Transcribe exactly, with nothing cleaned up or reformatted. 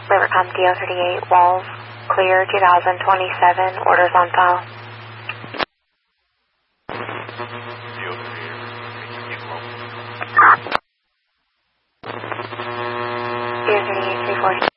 Rivercom D O thirty-eight, walls clear two thousand twenty-seven, orders on file. D O thirty-eight, three forty.